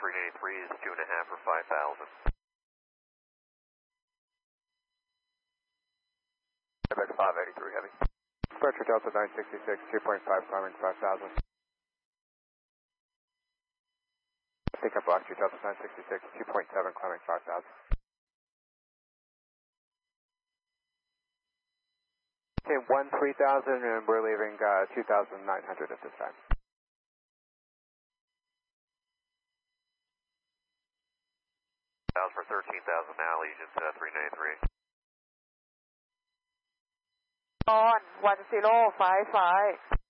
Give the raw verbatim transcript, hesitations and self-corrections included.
three ninety-three is two and a half or five thousand. Quebec five eighty-three, heavy. Departure Delta nine sixty-six, two point five, climbing five thousand. I think I blocked you, Delta nine sixty-six, two point seven, climbing five thousand. Okay, one three thousand, and we're leaving uh, two thousand nine hundred at this time. That was for thirteen thousand now, Allegiant uh, three ninety-three. On one zero five five.